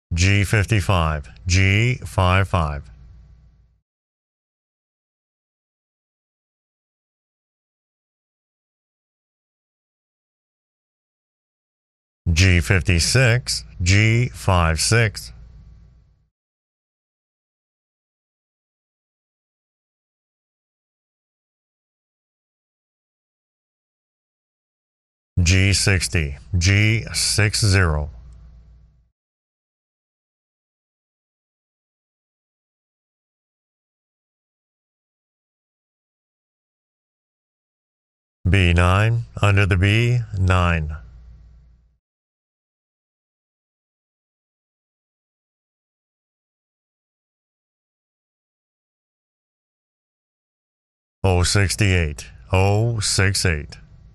G55, G55. G56, G56. G60, G60. B9, under the B, 9. O68, O68.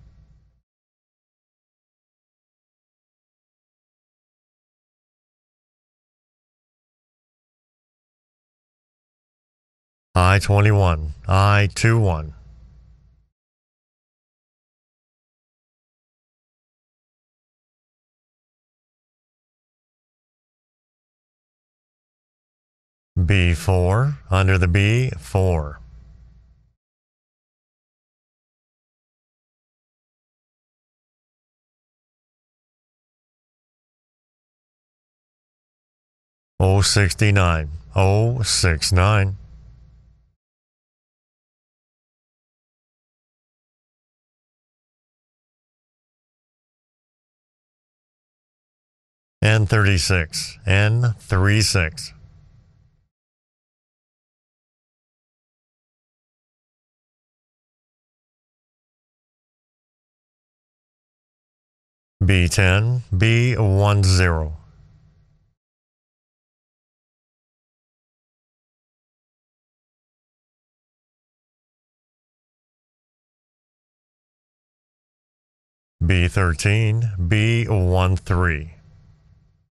I-21, I-21. B4, under the B, 4. O69, O69. N36, N36. B10, B10. B13, B13.